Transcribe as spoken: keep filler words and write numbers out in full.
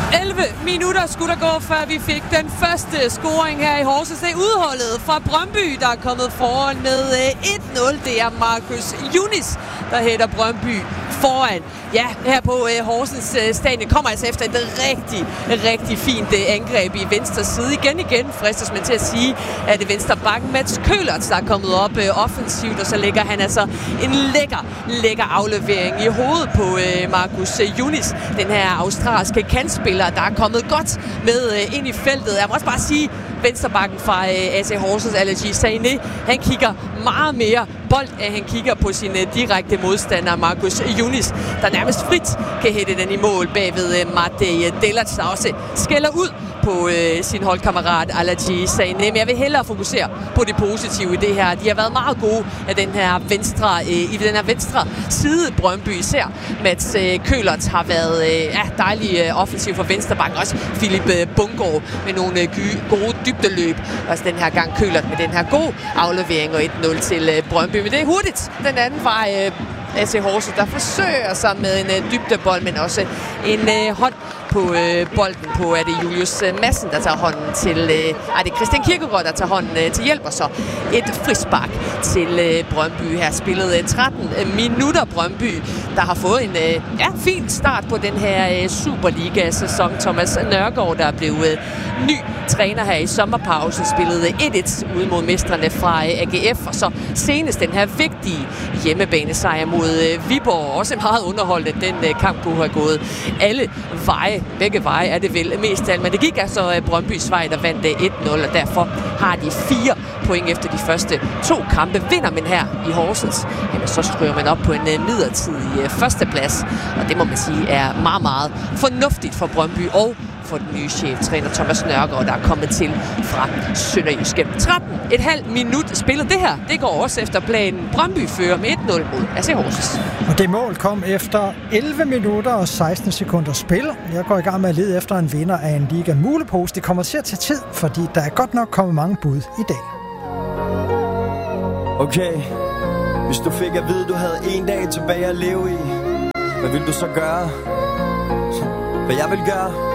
elleve minutter skulle der gå, før vi fik den første scoring her i Horsens. Det er udholdet fra Brøndby, der er kommet foran med et nul. Det er Marcus Yunis, der hætter Brøndby foran. Ja, her på uh, Horsens uh, stadion kommer altså efter et rigtig, rigtig fint uh, angreb i venstre side. Igen, igen fristes man til at sige, at det venstre bakken Mats Køhlertz, der er kommet op uh, offensivt, og så lægger han altså en lækker, lækker aflevering i hovedet på uh, Marcus uh, Yunis, den her australske kantspiller, der er kommet godt med uh, ind i feltet. Jeg må også bare sige, venstrebakken fra uh, A C Horsens, Aladji Sané, han kigger meget mere bold, at han kigger på sin uh, direkte modstander, Marcus Yunis, der nærmest frit kan hætte den i mål bagved uh, Matej Delac, der også skælder ud på øh, sin holdkammerat Aladji Sané. Men jeg vil hellere fokusere på det positive i det her. De har været meget gode af den her venstre, øh, i den her venstre side Brøndby. Især Mats øh, Køhlertz har været øh, ja, dejlig øh, offensiv for venstrebakken. Også Philip øh, Bungård med nogle øh, gode dybdeløb. Også den her gang Køhlertz med den her gode aflevering og et nul til øh, Brøndby. Men det er hurtigt den anden vej. Øh, A C Horsens, der forsøger sig med en øh, dybdebold, men også en øh, hånd på øh, bolden på, er det Julius øh, Madsen, der tager hånden til, øh, er det Christian Kirkegaard, der tager hånden øh, til hjælp, og så et frispark til øh, Brøndby. Her spillet øh, tretten minutter Brøndby, der har fået en øh, ja, fin start på den her øh, Superliga-sæson. Thomas Nørgaard, der er blevet øh, ny træner her i sommerpausen, spillede et et ude mod mestrene fra øh, A G F, og så senest den her vigtige hjemmebanesejr mod øh, Viborg. Også meget underholdt, den øh, kamp kunne have gået alle veje. Begge veje er det vel mest alt, men det gik altså uh, Brøndbys vej, der vandt uh, et nul, og derfor har de fire point efter de første to kampe. Vinder man her i Horsens, jamen, så stryger man op på en uh, midlertidig uh, førsteplads, og det må man sige er meget, meget fornuftigt for Brøndby og for den nye cheftræner Thomas Nørgaard, der er kommet til fra Sønderjyske. tretten et halvt minut spillet. Det her, det går også efter planen. Brøndby fører med et nul mod A C Horsens. Og det mål kom efter elleve minutter og seksten sekunder spil. Jeg går i gang med at lede efter en vinder af en Liga Mulepose. Det kommer til at tage tid, fordi der er godt nok kommet mange bud i dag. Okay, hvis du fik at vide, du havde en dag tilbage at leve i, hvad vil du så gøre? Hvad jeg vil gøre?